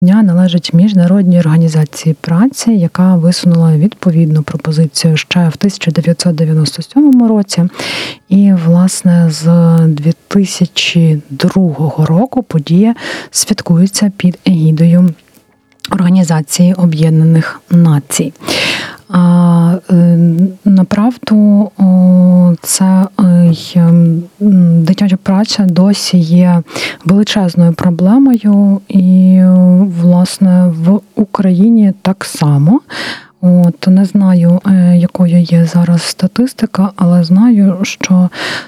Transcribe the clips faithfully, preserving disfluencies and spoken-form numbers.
Дня належить Міжнародній організації праці, яка висунула відповідну пропозицію ще в тисяча дев'ятсот дев'яносто сьомому році. І, власне, з дві тисячі другого року подія святкується під егідою Організації Об'єднаних Націй. А направду це дитяча праця досі є величезною проблемою, і, власне, в Україні так само. От, не знаю, якою є зараз статистика, але знаю, що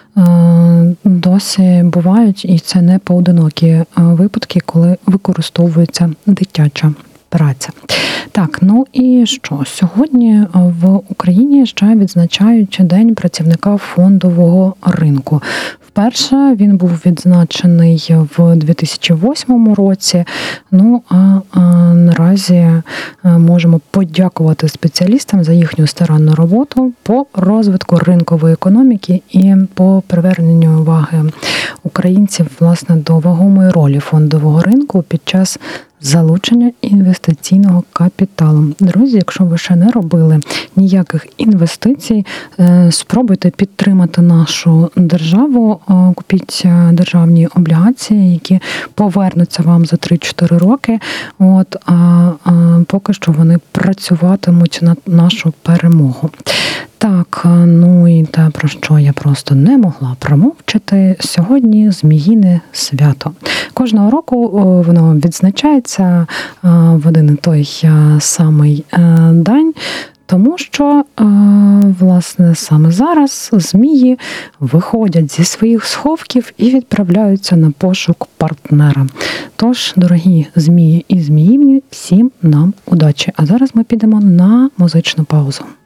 досі бувають, і це не поодинокі випадки, коли використовується дитяча праця. Так, ну і що? Сьогодні в Україні ще відзначають День працівника фондового ринку. Вперше він був відзначений в дві тисячі восьмому році. Ну, а, а наразі можемо подякувати спеціалістам за їхню старанну роботу по розвитку ринкової економіки і по приверненню уваги українців, власне, до вагомої ролі фондового ринку під час залучення інвестиційного капіталу. Друзі, якщо ви ще не робили ніяких інвестицій, спробуйте підтримати нашу державу, купіть державні облігації, які повернуться вам за три-чотири роки. От, а, а поки що вони працюватимуть на нашу перемогу. Так, ну і те, про що я просто не могла промовчати, сьогодні Зміїне свято. Кожного року воно відзначається в один і той самий день, тому що, власне, саме зараз змії виходять зі своїх сховків і відправляються на пошук партнера. Тож, дорогі змії і зміївні, всім нам удачі. А зараз ми підемо на музичну паузу.